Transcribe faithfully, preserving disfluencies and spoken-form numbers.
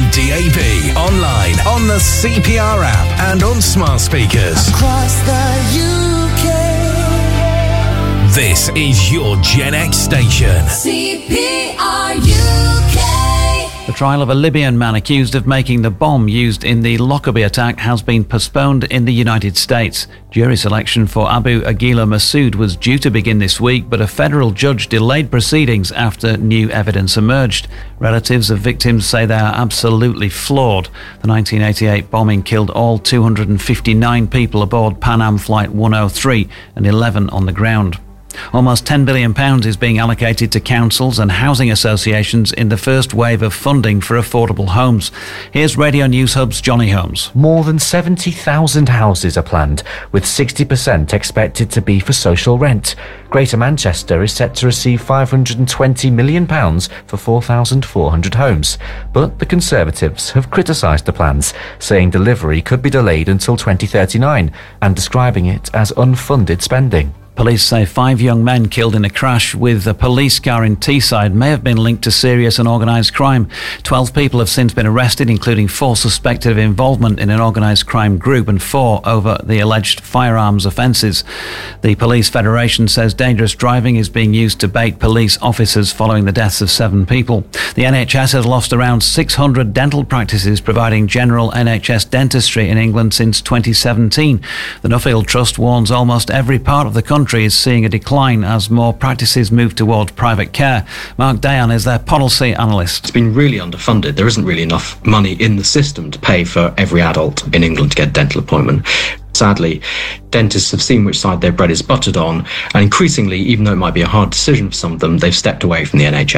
D A B, online, on the C P R app and on smart speakers. Across the U K. This is your Gen X station. C P R U K. The trial of a Libyan man accused of making the bomb used in the Lockerbie attack has been postponed in the United States. Jury selection for Abu Aguila Massoud was due to begin this week, but a federal judge delayed proceedings after new evidence emerged. Relatives of victims say they are absolutely floored. The nineteen eighty-eight bombing killed all two hundred fifty-nine people aboard Pan Am Flight one oh three and eleven on the ground. Almost ten billion pounds is being allocated to councils and housing associations in the first wave of funding for affordable homes. Here's Radio News Hub's Johnny Holmes. More than seventy thousand houses are planned, with sixty percent expected to be for social rent. Greater Manchester is set to receive five hundred twenty million pounds for four thousand four hundred homes. But the Conservatives have criticised the plans, saying delivery could be delayed until twenty thirty-nine and describing it as unfunded spending. Police say five young men killed in a crash with a police car in Teesside may have been linked to serious and organised crime. Twelve people have since been arrested, including four suspected of involvement in an organised crime group and four over the alleged firearms offences. The Police Federation says dangerous driving is being used to bait police officers following the deaths of seven people. The N H S has lost around six hundred dental practices providing general N H S dentistry in England since twenty seventeen. The Nuffield Trust warns almost every part of the country is seeing a decline as more practices move towards private care. Mark Dayan is their policy analyst. It's been really underfunded. There isn't really enough money in the system to pay for every adult in England to get a dental appointment. Sadly, dentists have seen which side their bread is buttered on, and increasingly, even though it might be a hard decision for some of them, they've stepped away from the N H S.